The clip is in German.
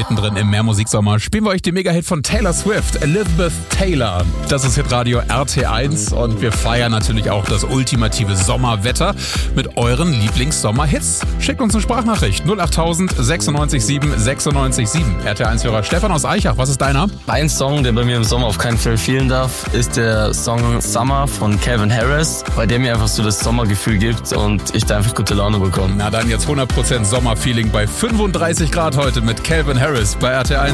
mittendrin im Mehrmusiksommer spielen wir euch den Mega-Hit von Taylor Swift, Elizabeth Taylor. Das ist Hitradio RT1 und wir feiern natürlich auch das ultimative Sommerwetter mit euren Lieblings-Sommer-Hits. Schickt uns eine Sprachnachricht 08000 96 7 96 7. RT1-Hörer Stefan aus Eichach, was ist deiner? Ein Song, der bei mir im Sommer auf keinen Fall fehlen darf, ist der Song Summer von Calvin Harris, bei dem mir einfach so das Sommergefühl gibt und ich da einfach gute Laune bekomme. Na dann jetzt 100% Sommerfeeling bei 35 Grad heute mit Calvin Harris bei RT1.